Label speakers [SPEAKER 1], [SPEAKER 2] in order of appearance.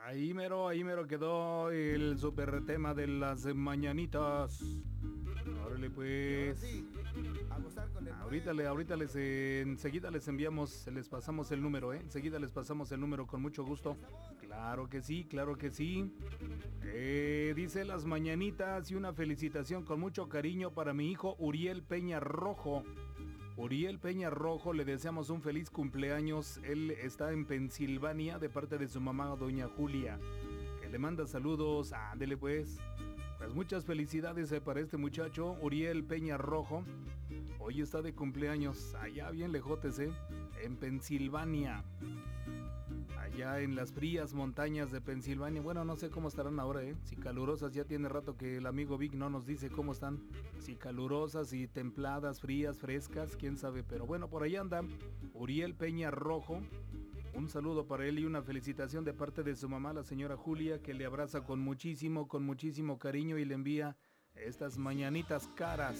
[SPEAKER 1] Ahí mero quedó el super tema de las mañanitas. Órale pues. Enseguida les enviamos, les pasamos el número, enseguida les pasamos el número con mucho gusto. Claro que sí, claro que sí. Dice las mañanitas y una felicitación con mucho cariño para mi hijo Uriel Peña Rojo. Uriel Peña Rojo, le deseamos un feliz cumpleaños. Él está en Pensilvania de parte de su mamá, doña Julia, que le manda saludos. Ándele pues. Pues muchas felicidades para este muchacho, Uriel Peña Rojo. Hoy está de cumpleaños, allá bien lejotes, en Pensilvania. Allá en las frías montañas de Pensilvania. Bueno, no sé cómo estarán ahora, si calurosas, ya tiene rato que el amigo Vic no nos dice cómo están. Si calurosas, si templadas, frías, frescas, quién sabe. Pero bueno, por ahí anda Uriel Peña Rojo. Un saludo para él y una felicitación de parte de su mamá, la señora Julia, que le abraza con muchísimo cariño y le envía estas mañanitas caras.